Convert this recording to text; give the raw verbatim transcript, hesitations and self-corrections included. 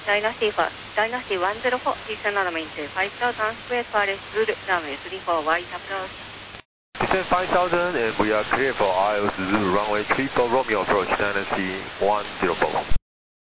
Dynasty four, Dynasty one zero four, descend on the maintain five thousand, square to R S Zulu, runway three four wide approach. Descend five thousand and we are clear for R S Zulu, runway three four Romeo approach, Dynasty one zero four.